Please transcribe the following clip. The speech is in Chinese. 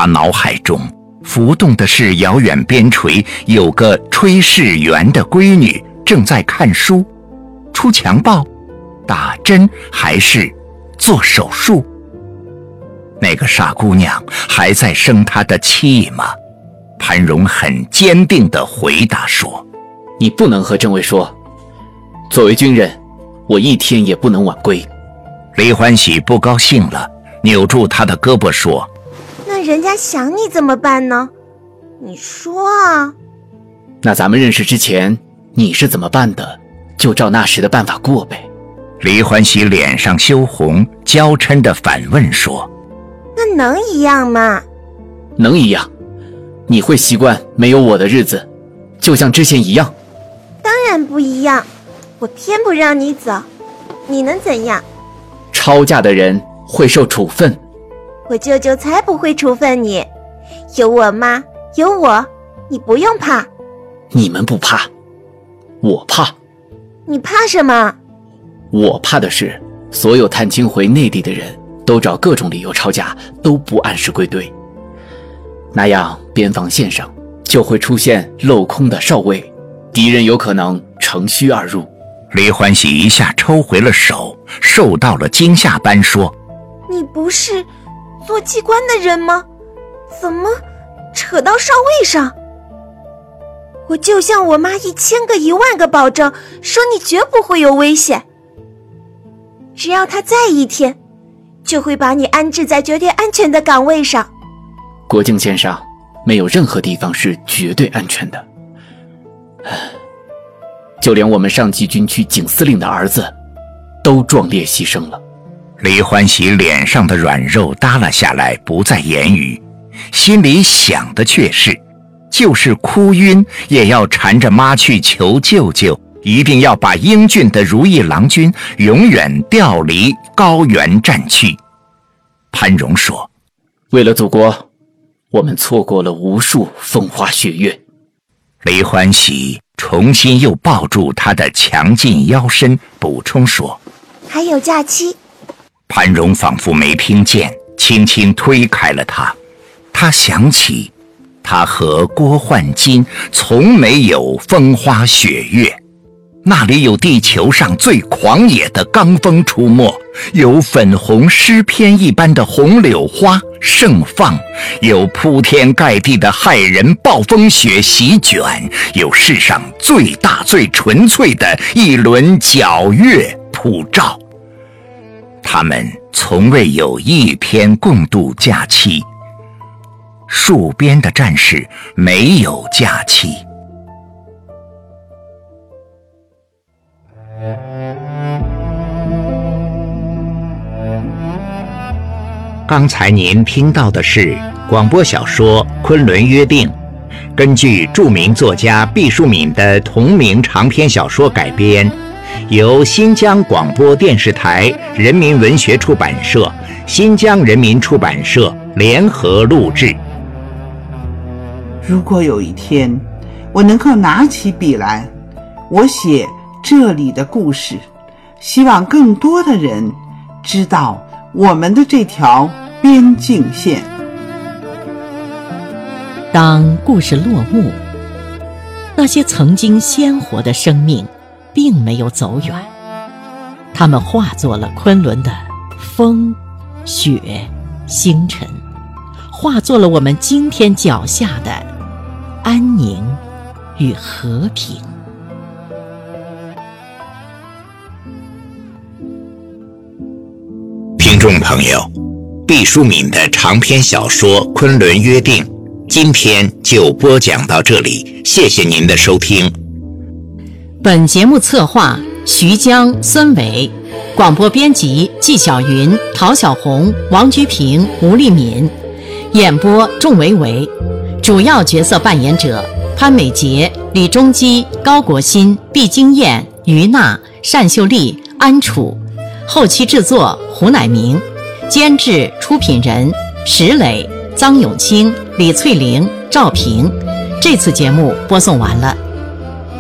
他脑海中浮动的是遥远边陲有个炊事员的闺女正在看书、出强报、打针还是做手术。那个傻姑娘还在生她的气吗？潘荣很坚定地回答说： 你不能和政委说，作为军人，我一天也不能晚归。 李欢喜不高兴了，扭住他的胳膊说： 那人家想你怎么办呢？你说啊。 那咱们认识之前你是怎么办的，就照那时的办法过呗。 李欢喜脸上羞红，娇嗔地反问说： 那能一样吗？ 能一样，你会习惯没有我的日子，就像之前一样。 当然不一样，我偏不让你走，你能怎样？ 抄家的人会受处分。 我舅舅才不会处分你，有我妈，有我，你不用怕。 你们不怕，我怕。 你怕什么？ 我怕的是所有探亲回内地的人都找各种理由抄家，都不按时归队，那样边防线上就会出现镂空的哨位，敌人有可能乘虚而入。 李欢喜一下抽回了手，受到了惊吓般说： 你不是做机关的人吗？怎么扯到哨位上？我就向我妈1000个10000个保证，说你绝不会有危险。只要她在一天，就会把你安置在绝对安全的岗位上。 国境线上没有任何地方是绝对安全的，就连我们上级军区警司令的儿子都壮烈牺牲了。 李欢喜脸上的软肉耷拉下来，不再言语，心里想的却是，就是哭晕也要缠着妈去求舅舅，一定要把英俊的如意郎君永远调离高原战区。潘荣说： 为了祖国，我们错过了无数风花雪月。 李欢喜重新又抱住他的强劲腰身，补充说： 还有假期。 潘荣仿佛没听见，轻轻推开了他。他想起他和郭焕金从没有风花雪月，那里有地球上最狂野的罡风出没，有粉红诗篇一般的红柳花盛放，有铺天盖地的骇人暴风雪席卷，有世上最大最纯粹的一轮皎月普照。他们从未有一天共度假期，戍边的战士没有假期。刚才您听到的是广播小说《昆仑约定》，根据著名作家毕淑敏的同名长篇小说改编，由新疆广播电视台人民文学出版社、新疆人民出版社联合录制。 如果有一天我能够拿起笔来，我写这里的故事，希望更多的人知道我们的这条边境线。 当故事落幕，那些曾经鲜活的生命并没有走远，它们化作了昆仑的风、雪、星辰，化作了我们今天脚下的安宁与和平。 听众朋友，毕淑敏的长篇小说《昆仑约定》今天就播讲到这里，谢谢您的收听。 本节目策划徐江、孙伟，广播编辑纪晓云、陶小红、王居平、吴丽敏，演播仲维维，主要角色扮演者潘美杰、李中基、高国新、毕金燕、于娜、单秀丽、安楚，后期制作胡乃明，监制出品人石磊、臧永清、李翠玲、赵平。这次节目播送完了。